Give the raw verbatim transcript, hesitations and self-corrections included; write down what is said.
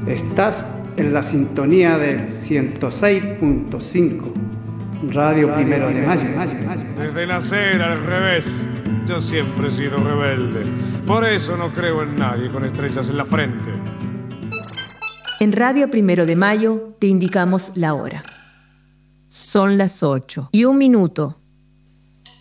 Estás en la sintonía del ciento seis punto cinco, Radio Primero de Mayo. Desde nacer al revés, yo siempre he sido rebelde. Por eso no creo en nadie con estrellas en la frente. En Radio Primero de Mayo te indicamos la hora. Son las ocho y un minuto.